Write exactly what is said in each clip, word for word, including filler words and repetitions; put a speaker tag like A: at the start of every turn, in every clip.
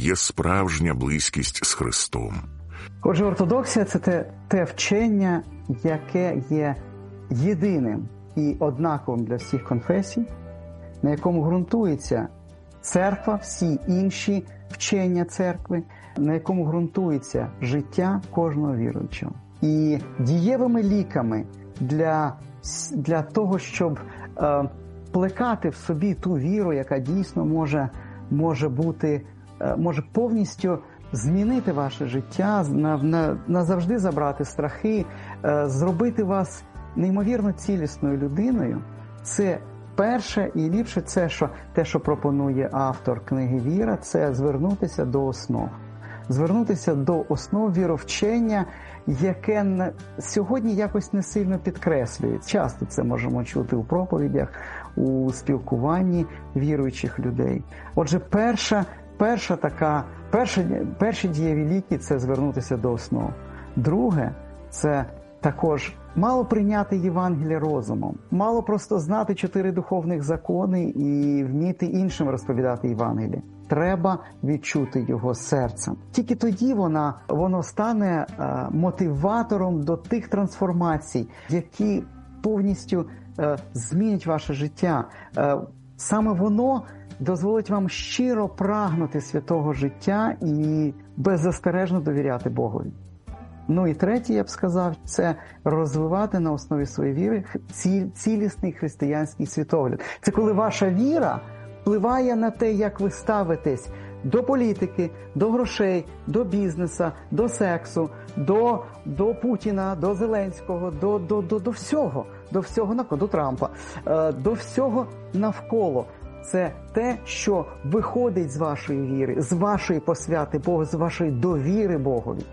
A: є справжня близькість з Христом.
B: Отже, ортодоксія – це те, те вчення, яке є єдиним і однаковим для всіх конфесій, на якому ґрунтується церква, всі інші вчення церкви, на якому ґрунтується життя кожного віруючого. І дієвими ліками для, для того, щоб е, плекати в собі ту віру, яка дійсно може, може бути, е, може повністю змінити ваше життя, на, на, назавжди забрати страхи, е, зробити вас неймовірно цілісною людиною, це перше і ліпше це, що, те, що пропонує автор книги «Віра», це звернутися до основ. Звернутися до основ віровчення, яке на, сьогодні якось не сильно підкреслюється. Часто це можемо чути у проповідях, у спілкуванні віруючих людей. Отже, перша, перша така, перша, перші дієві ліки – це звернутися до основ. Друге – це також мало прийняти Євангеліє розумом, мало просто знати чотири духовних закони і вміти іншим розповідати Євангеліє. Треба відчути його серцем. Тільки тоді вона, воно стане е, мотиватором до тих трансформацій, які повністю е, змінять ваше життя. Е, саме воно дозволить вам щиро прагнути святого життя і беззастережно довіряти Богові. Ну і третє, я б сказав, це розвивати на основі своєї віри ці, цілісний християнський світогляд. Це коли ваша віра впливає на те, як ви ставитесь до політики, до грошей, до бізнесу, до сексу, до, до Путіна, до Зеленського, до, до, до, до всього, до всього навколо, до Трампа, до всього навколо. Це те, що виходить з вашої віри, з вашої посвяти Богу, з вашої довіри Богові.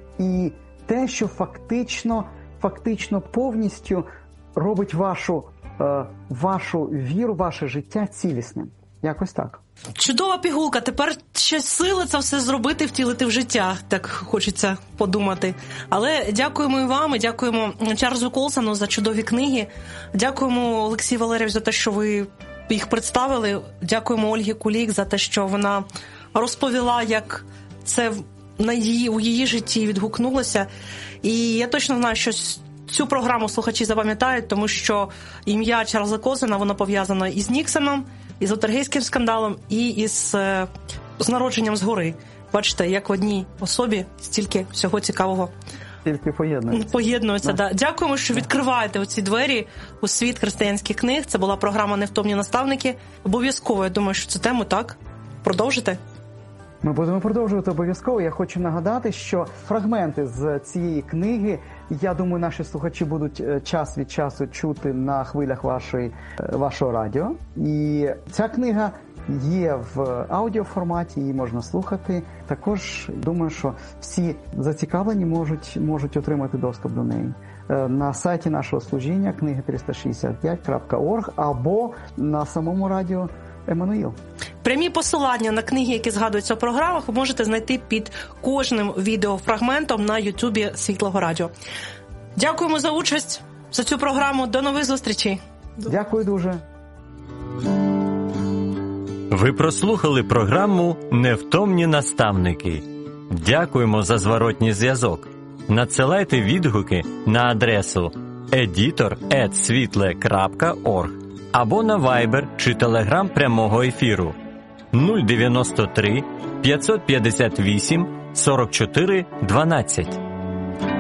B: І те, що фактично, фактично повністю робить вашу, е, вашу віру, ваше життя цілісним. Якось так.
C: Чудова пігулка. Тепер ще сили це все зробити, втілити в життя, так хочеться подумати. Але дякуємо і вам, і дякуємо Чарльзу Колсону за чудові книги. Дякуємо Олексію Валерійовичу за те, що ви їх представили. Дякуємо Ольгі Кулік за те, що вона розповіла, як це на її, у її житті відгукнулося. І я точно знаю, що цю програму слухачі запам'ятають, тому що ім'я Чарльза Колсона, воно пов'язано із Ніксоном, із Вотергейським скандалом і із з народженням згори. Бачите, як в одній особі стільки всього цікавого
B: Тільки поєднується.
C: Поєднується, да. Да. Дякуємо, що відкриваєте оці двері у світ християнських книг. Це була програма «Невтомні наставники». Обов'язково, я думаю, що цю тему, так, продовжите?
B: Ми будемо продовжувати обов'язково. Я хочу нагадати, що фрагменти з цієї книги, я думаю, наші слухачі будуть час від часу чути на хвилях вашої, вашого радіо. І ця книга є в аудіоформаті, її можна слухати. Також, думаю, що всі зацікавлені можуть, можуть отримати доступ до неї на сайті нашого служіння книги триста шістдесят п'ять крапка орг або на самому радіо Еммануїл.
C: Прямі посилання на книги, які згадуються у програмах, ви можете знайти під кожним відеофрагментом на Ютубі Світлого Радіо. Дякуємо за участь, за цю програму. До нових зустрічей.
B: Дякую дуже.
D: Ви прослухали програму «Невтомні наставники». Дякуємо за зворотній зв'язок. Надсилайте відгуки на адресу едітор крапка світле крапка орг або на Viber чи Telegram прямого ефіру нуль дев'яносто три п'ятсот п'ятдесят вісім сорок чотири дванадцять.